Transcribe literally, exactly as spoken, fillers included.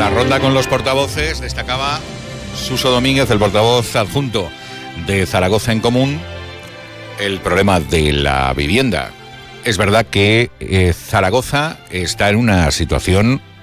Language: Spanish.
la ronda con los portavoces destacaba Suso Domínguez, el portavoz adjunto de Zaragoza en Común, el problema de la vivienda. Es verdad que eh, Zaragoza está en una situación